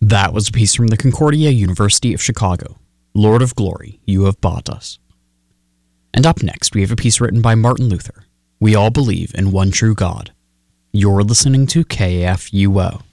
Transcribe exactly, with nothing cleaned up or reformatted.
That was a piece from the Concordia University of Chicago. Lord of Glory, you have bought us. And up next, we have a piece written by Martin Luther. We all believe in one true God. You're listening to K F U O.